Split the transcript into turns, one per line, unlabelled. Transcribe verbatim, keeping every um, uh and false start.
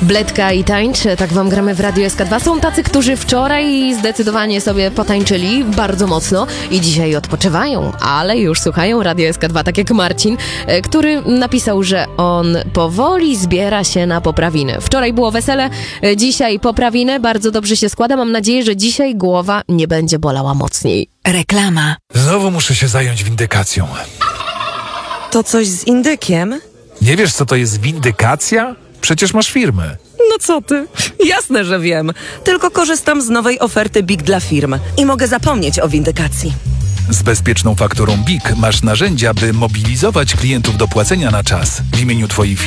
Bledka i tańcz, tak wam gramy w Radiu S K dwa. Są tacy, którzy wczoraj zdecydowanie sobie potańczyli bardzo mocno i dzisiaj odpoczywają, ale już słuchają Radio S K dwa, tak jak Marcin, który napisał, że on powoli zbiera się na poprawiny. Wczoraj było wesele, dzisiaj poprawiny, bardzo dobrze się składa. Mam nadzieję, że dzisiaj głowa nie będzie bolała mocniej.
Reklama.
Znowu muszę się zająć windykacją.
To coś z indykiem?
Nie wiesz, co to jest windykacja? Przecież masz firmę.
No co ty? Jasne, że wiem. Tylko korzystam z nowej oferty B I G dla firm i mogę zapomnieć o windykacji.
Z bezpieczną fakturą B I G masz narzędzia, by mobilizować klientów do płacenia na czas w imieniu twojej firmy.